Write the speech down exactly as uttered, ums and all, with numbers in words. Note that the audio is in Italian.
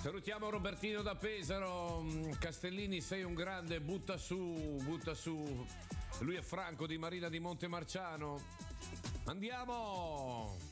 Salutiamo Robertino da Pesaro. Castellini, sei un grande, butta su, butta su. Lui è Franco di Marina di Montemarciano. Andiamo!